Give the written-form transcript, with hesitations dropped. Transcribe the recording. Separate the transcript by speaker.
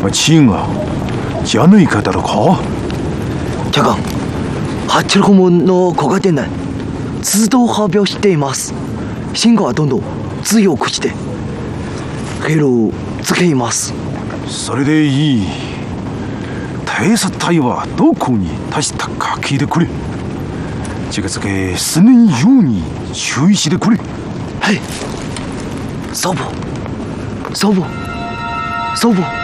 Speaker 1: 亲啊，じゃないかだろか。
Speaker 2: 잠깐, 하칠고문の小型内自動発表しています。信号はどんどん強くしてヘロをつけます。
Speaker 1: それでいい。偵察隊はどこに達したか聞いてくれ。近づけすねんように注意してくれ。
Speaker 2: はい。祖母、祖母、祖母。